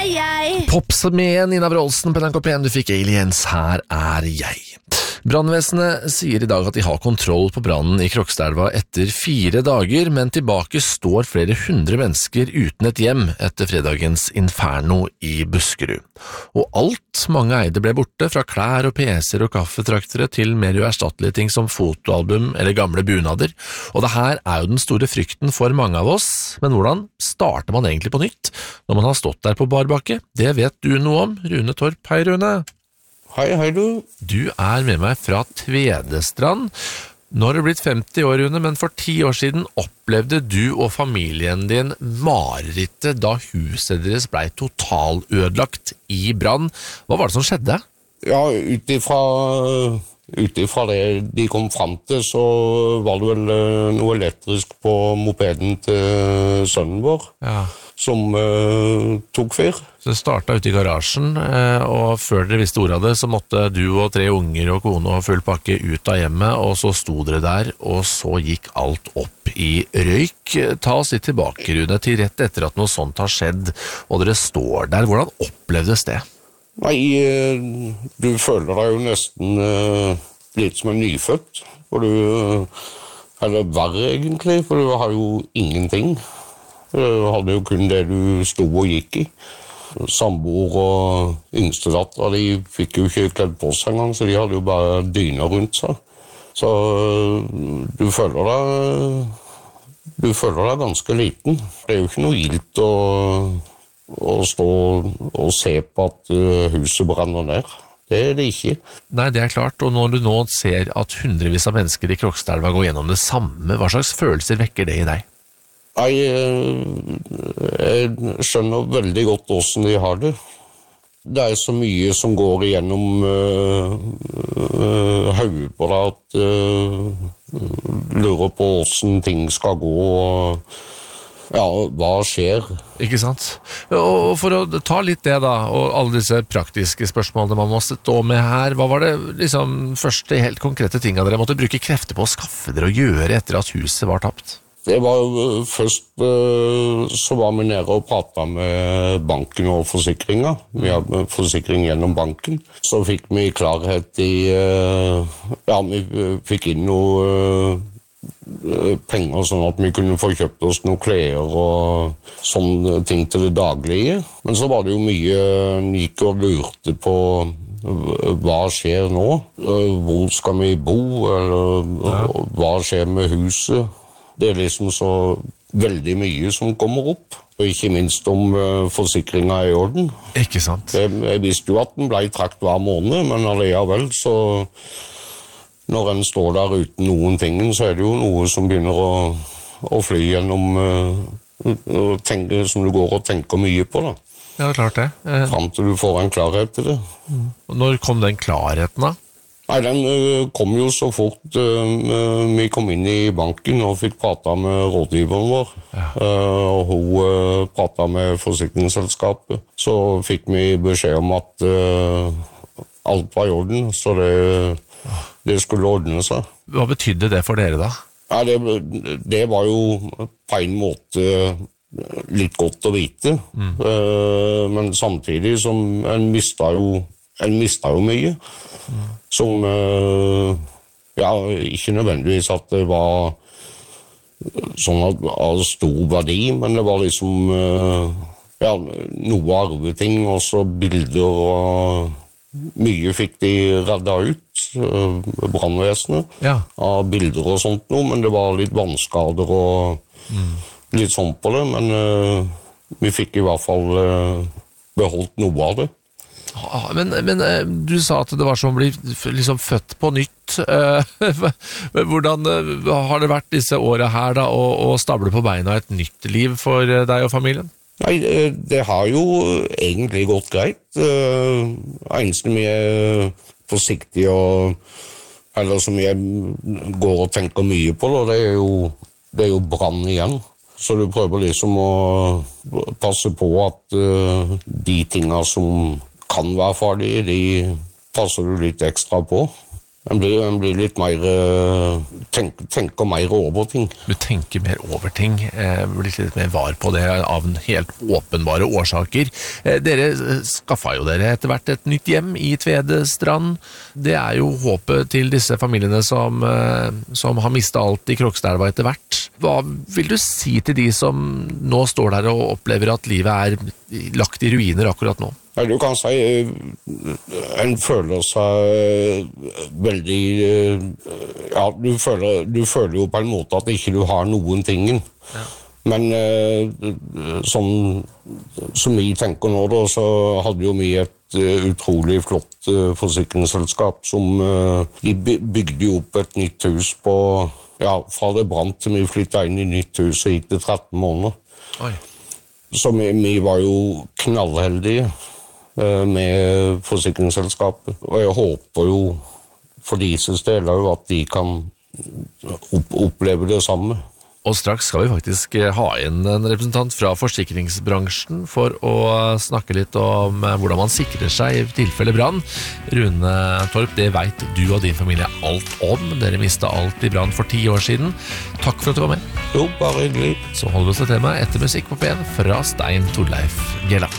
jeg. Popsmeden Nina Wroldsen på NRK P1, du fikk Aliens, her er jeg. Brandvesenet sier i dag at de har kontroll på brannen i Krokstadelva etter 4 dager, men tilbake står flere 100 mennesker uten et hjem etter fredagens inferno i Buskerud. Og alt mange eide ble borte, fra klær og PC-er og kaffetraktere til mer uerstattelige ting som fotoalbum eller gamle bunader. Og det her er jo den store frykten for mange av oss, men hvordan starter man egentlig på nytt når man har stått der på bar bakke? Det vet du noe om, Rune Torp. Hei, Rune. Hei du. Du er med meg fra Tvedestrand. Nå har du blitt 50 år, Rune, men for 10 år siden opplevde du og familien din marerittet da huset deres ble totalødelagt i brann. Hva var det som skjedde? Ja, utifra det de kom frem til, så var det vel noe elektrisk på mopeden til sønnen vår, som tok fyr. Så det startet ute i garasjen, og før dere visste ordet av det, så måtte du og 3 unger og kone og full pakke ut av hjemmet, og så sto dere der, og så gikk alt opp i røyk. Ta oss litt tilbake, Rune, til rett etter at noe sånt har skjedd, og dere står der. Hvordan opplevdes det? Nei, du føler deg jo nesten litt som en nyfødt, eller verre egentlig, for du har jo ingenting. Du hadde jo kun det du stod og gikk i. Samboer og yngste datter, de fikk jo ikke kledd på seg engang, så de hadde jo bare dyner rundt seg. Så du føler deg ganske liten. Det er jo ikke noe gildt å stå og se på at huset brenner ned. Det er det ikke. Nei, det er klart, og når du nå ser at hundrevis av mennesker i Krokstadelva går gjennom det samme, hva slags følelser vekker det i deg? Jeg skjønner veldig godt hvordan de har det. Det er så mye som går igjennom hodet på deg at lurer på hvordan ting skal gå, og hva skjer. Ikke sant? Og for å ta litt det da, og alle disse praktiske spørsmålene man må stå med her, hva var det liksom første helt konkrete tingene dere måtte bruke krefter på å skaffe dere og gjøre etter at huset var tapt? Det var jo først, så var vi nede og pratet med banken og forsikringen. Vi hadde forsikring gjennom banken. Så fikk vi klarhet i, vi fikk inn noe penger sånn at vi kunne få kjøpt oss noen klær og sånne ting til det daglige. Men så var det jo mye gikk og lurte på hva skjer nå? Hvor skal vi bo? Eller hva skjer med huset? Det er liksom så veldig mye som kommer opp, og ikke minst om forsikringen er i orden. Ikke sant? Jeg visste jo at den ble trakt hver måned, men allikevel, så når en står der uten noen ting, så er det jo noe som begynner å fly gjennom, som du går og tenker mye på da. Ja, klart det. Frem til du får en klarhet til det. Og når kom den klarheten da? Nei, den kom jo så fort vi kom inn i banken og fikk prate med rådgiveren vår. Og hun pratet med forsikringsselskapet. Så fikk vi beskjed om at alt var i orden, så det skulle ordne seg. Hva betydde det for dere da? Nei, det var jo på en måte litt godt å vite. Men samtidig som en mistet jo mye. Som, ikke nødvendigvis at det var sånn av stor verdi, men det var liksom, noe arveting, og så bilder, og mye fikk de reddet ut, brandvesenet, av bilder og sånt noe, men det var litt vannskader og litt sånn på det, men vi fikk i hvert fall beholdt noe av det. Men du sa at det var som å bli liksom født på nytt. Hvordan har det vært disse årene her da, å stable på beina et nytt liv for deg og familien? Nei, det har jo egentlig gått greit. Eneste vi er forsiktige eller som jeg går og tenker mye på, det er jo brann igjen. Så du prøver liksom å passe på at de tingene som kan være farlige, de passer du litt ekstra på. En blir litt mer, tenker mer over ting. Du tenker mer over ting, blir litt mer var på det av helt åpenbare årsaker. Dere skaffet jo dere etter hvert et nytt hjem i Tvedestrand. Det jo håpet til disse familiene som har mistet alt i Krokstadelva etter hvert. Hva vil du si til de som nå står der og opplever at livet lagt i ruiner akkurat nå? Ja, du kan si en føler seg veldig ja, du føler jo på en måte at ikke du har noen tingen. Ja. Men sånn som vi tenker nå da, så hadde jo vi et utrolig flott forsikringsselskap som de bygde jo opp et nytt hus på, ja, fra det brant til vi flyttet inn i nytt hus og gikk det 13 måneder. Oi. Så vi var jo knallheldige med forsikringsselskapet. Og jeg håper jo for deres del at de kan oppleve det samme. Og straks skal vi faktisk ha inn en representant fra forsikringsbransjen for å snakke litt om hvordan man sikrer seg i tilfelle brann. Rune Torp, det vet du og din familie alt om. Dere mistet alt i brann for 10 år siden. Takk for at du var med. Jo, bare hyggelig. Så holder vi oss til temaet etter musikk på P1 fra Stein Torleif Gjella.